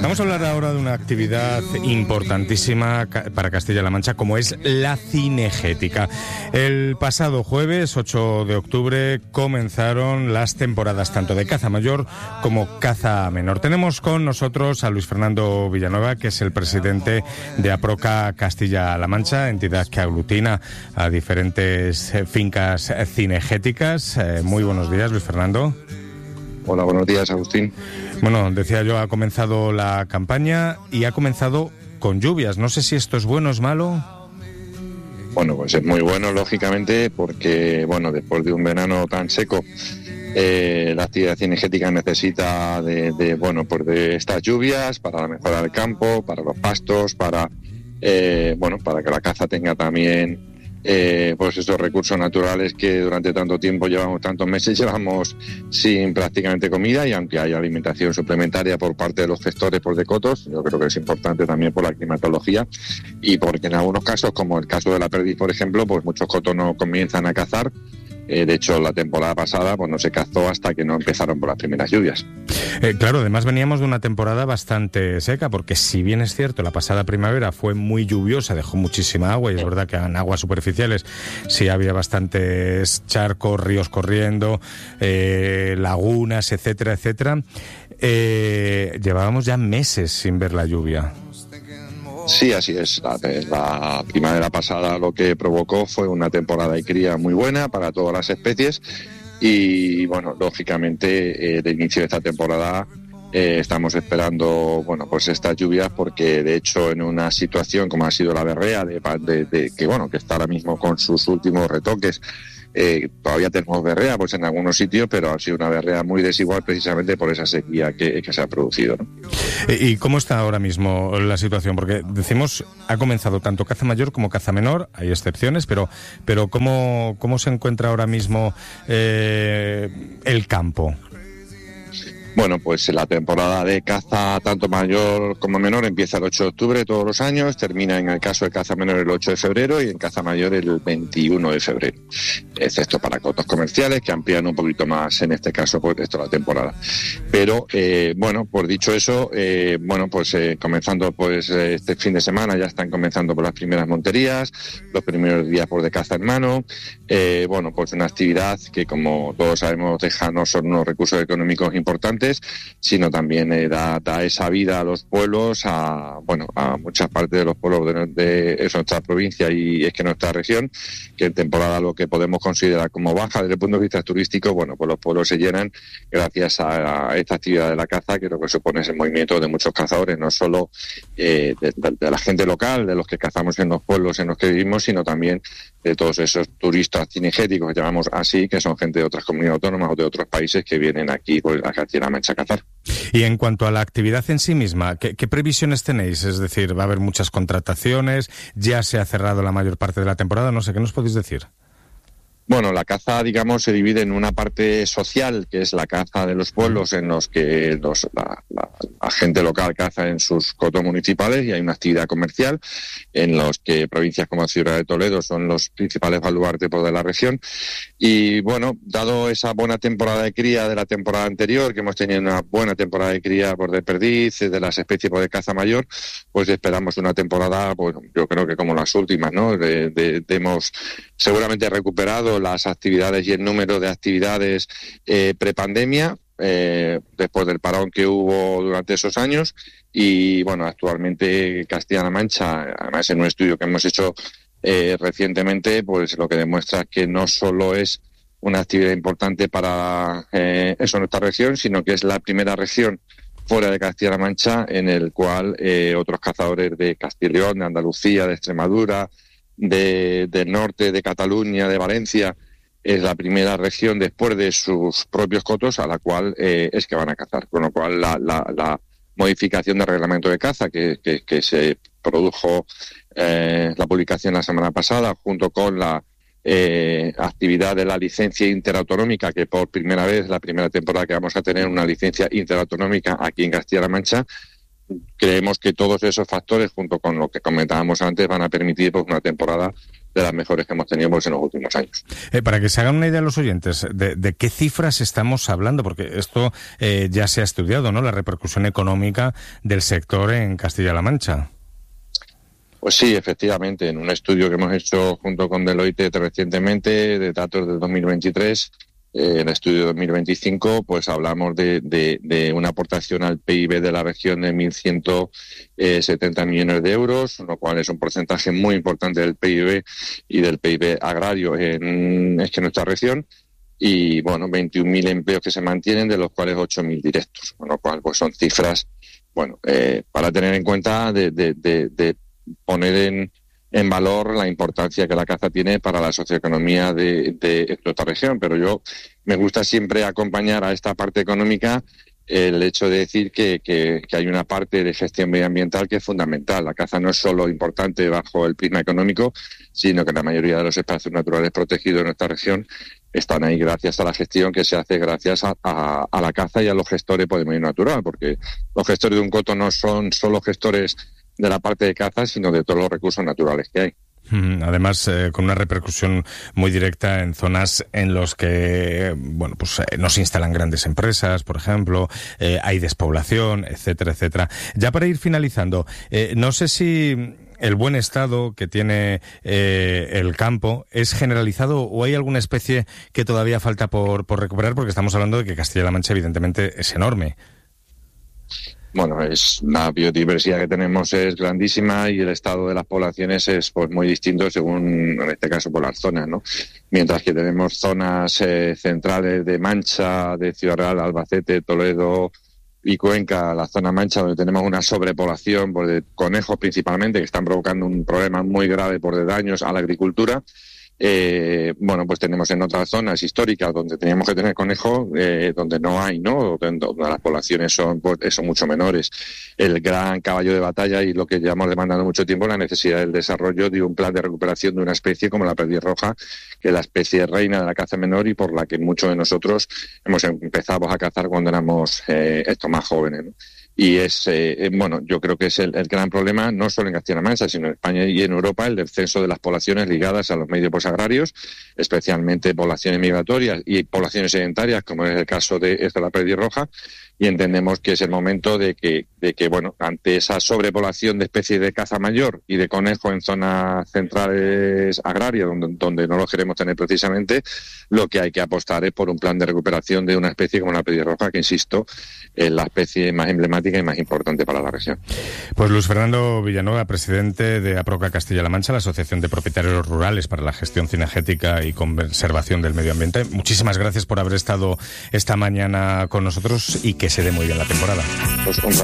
Vamos a hablar ahora de una actividad importantísima para Castilla-La Mancha, como es la cinegética. El pasado jueves, 8 de octubre, comenzaron las temporadas tanto de caza mayor como caza menor. Tenemos con nosotros a Luis Fernando Villanueva, que es el presidente de Aproca Castilla-La Mancha, entidad que aglutina a diferentes fincas cinegéticas. Muy buenos días, Luis Fernando. Hola, buenos días, Agustín. Bueno, decía yo, ha comenzado la campaña y ha comenzado con lluvias. No sé si esto es bueno o es malo. Bueno, pues es muy bueno, lógicamente, porque, bueno, después de un verano tan seco, la actividad cinegética necesita de estas lluvias para la mejora del campo, para los pastos, para que la caza tenga también pues esos recursos naturales que durante tanto tiempo tantos meses llevamos sin prácticamente comida, y aunque hay alimentación suplementaria por parte de los gestores de cotos, yo creo que es importante también por la climatología y porque en algunos casos, como el caso de la perdiz, por ejemplo, pues muchos cotos no comienzan a cazar. De hecho, la temporada pasada pues no se cazó hasta que no empezaron por las primeras lluvias. Claro, además veníamos de una temporada bastante seca, porque si bien es cierto, la pasada primavera fue muy lluviosa, dejó muchísima agua, y es verdad que en aguas superficiales sí había bastantes charcos, ríos corriendo, lagunas, etcétera, etcétera. Llevábamos ya meses sin ver la lluvia. Sí, así es. La primavera pasada lo que provocó fue una temporada de cría muy buena para todas las especies y, bueno, lógicamente, de inicio de esta temporada estamos esperando, pues estas lluvias, porque de hecho en una situación como ha sido la berrea, que está ahora mismo con sus últimos retoques, todavía tenemos berrea pues en algunos sitios, pero ha sido una berrea muy desigual precisamente por esa sequía que se ha producido, ¿no? ¿Y cómo está ahora mismo la situación? Porque decimos, ha comenzado tanto caza mayor como caza menor, hay excepciones, pero ¿cómo se encuentra ahora mismo el campo? Bueno, pues la temporada de caza tanto mayor como menor empieza el 8 de octubre todos los años, termina en el caso de caza menor el 8 de febrero y en caza mayor el 21 de febrero, excepto para cotos comerciales que amplían un poquito más, en este caso, pues esto la temporada. Pero, pues dicho eso, comenzando pues este fin de semana ya están comenzando por las primeras monterías, los primeros días por de caza en mano, pues una actividad que, como todos sabemos, deja no solo unos recursos económicos importantes, sino también da esa vida a los pueblos, a muchas partes de los pueblos de nuestra provincia y es que nuestra región, que en temporada lo que podemos considerar como baja desde el punto de vista turístico, pues los pueblos se llenan gracias a esta actividad de la caza, que lo que supone es el movimiento de muchos cazadores, no solo de la gente local, de los que cazamos en los pueblos en los que vivimos, sino también de todos esos turistas cinegéticos, que llamamos así, que son gente de otras comunidades autónomas o de otros países que vienen aquí por la Castilla-La Mancha a cazar. Y en cuanto a la actividad en sí misma, ¿qué previsiones tenéis? Es decir, ¿va a haber muchas contrataciones? ¿Ya se ha cerrado la mayor parte de la temporada? No sé, ¿qué nos podéis decir? Bueno, la caza, digamos, se divide en una parte social, que es la caza de los pueblos, en los que la gente local caza en sus cotos municipales, y hay una actividad comercial en los que provincias como Ciudad de Toledo son los principales baluartes de la región. Y bueno, dado esa buena temporada de cría de la temporada anterior, que hemos tenido una buena temporada de cría de perdiz, de las especies de caza mayor, pues esperamos una temporada, pues yo creo que como las últimas, ¿no? Hemos seguramente recuperado las actividades y el número de actividades prepandemia, después del parón que hubo durante esos años. Y bueno, actualmente Castilla-La Mancha, además en un estudio que hemos hecho recientemente, pues lo que demuestra que no solo es una actividad importante para nuestra región, sino que es la primera región fuera de Castilla-La Mancha en el cual otros cazadores de Castilla y León, de Andalucía, de Extremadura, del norte, de Cataluña, de Valencia, es la primera región después de sus propios cotos a la cual es que van a cazar. Con lo cual la modificación del reglamento de caza que se produjo, la publicación la semana pasada, junto con la actividad de la licencia interautonómica, que por primera vez, la primera temporada que vamos a tener una licencia interautonómica aquí en Castilla-La Mancha, creemos que todos esos factores, junto con lo que comentábamos antes, van a permitir una temporada de las mejores que hemos tenido pues, en los últimos años. Para que se hagan una idea los oyentes, ¿de qué cifras estamos hablando? Porque esto ya se ha estudiado, ¿no? La repercusión económica del sector en Castilla-La Mancha. Pues sí, efectivamente, en un estudio que hemos hecho junto con Deloitte recientemente, de datos de 2023, en el estudio de 2025, pues hablamos de una aportación al PIB de la región de 1.170 millones de euros, lo cual es un porcentaje muy importante del PIB y del PIB agrario en nuestra región. Y, bueno, 21.000 empleos que se mantienen, de los cuales 8.000 directos, con lo cual pues son cifras, bueno, para tener en cuenta de poner en valor la importancia que la caza tiene para la socioeconomía de nuestra región. Pero yo me gusta siempre acompañar a esta parte económica el hecho de decir que hay una parte de gestión medioambiental que es fundamental. La caza no es solo importante bajo el prisma económico, sino que la mayoría de los espacios naturales protegidos de nuestra región están ahí gracias a la gestión que se hace gracias a la caza y a los gestores por el medio natural, porque los gestores de un coto no son solo gestores de la parte de caza, sino de todos los recursos naturales que hay. Además, con una repercusión muy directa en zonas en los que, bueno, pues no se instalan grandes empresas, por ejemplo, hay despoblación, etcétera, etcétera. Ya para ir finalizando, no sé si el buen estado que tiene el campo es generalizado o hay alguna especie que todavía falta por recuperar, porque estamos hablando de que Castilla-La Mancha evidentemente es enorme. Bueno, es la biodiversidad que tenemos es grandísima y el estado de las poblaciones es pues muy distinto según, en este caso, por las zonas, ¿no? Mientras que tenemos zonas centrales de Mancha, de Ciudad Real, Albacete, Toledo y Cuenca, la zona Mancha, donde tenemos una sobrepoblación pues, de conejos principalmente, que están provocando un problema muy grave por de daños a la agricultura. Bueno, pues tenemos en otras zonas históricas donde teníamos que tener conejos, donde no hay, ¿no? Donde las poblaciones son mucho menores. El gran caballo de batalla y lo que llevamos demandando mucho tiempo, la necesidad del desarrollo de un plan de recuperación de una especie como la pelirroja, que es la especie reina de la caza menor y por la que muchos de nosotros hemos empezado a cazar cuando éramos más jóvenes, ¿no? Y bueno, yo creo que es el gran problema, no solo en Castilla-La Mancha, sino en España y en Europa, el descenso de las poblaciones ligadas a los medios posagrarios, especialmente poblaciones migratorias y poblaciones sedentarias, como es el caso de la pelirroja, y entendemos que es el momento de que, bueno, ante esa sobrepoblación de especies de caza mayor y de conejo en zonas centrales agrarias, donde no lo queremos tener precisamente, lo que hay que apostar es por un plan de recuperación de una especie como la pelirroja, que, insisto, es la especie más emblemática y más importante para la región. Pues Luis Fernando Villanueva, presidente de APROCA Castilla-La Mancha, la Asociación de Propietarios Rurales para la Gestión Cinegética y Conservación del Medio Ambiente. Muchísimas gracias por haber estado esta mañana con nosotros y que se dé muy bien la temporada. Pues